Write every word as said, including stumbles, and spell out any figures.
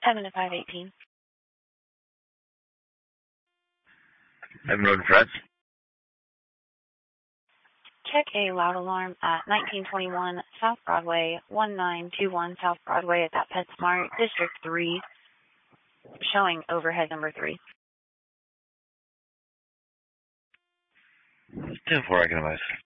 seven to five eighteen. I'm Road Press. Check a loud alarm at nineteen twenty-one South Broadway, one nine two one South Broadway at that PetSmart, District three, showing overhead number three. ten four, I can advise.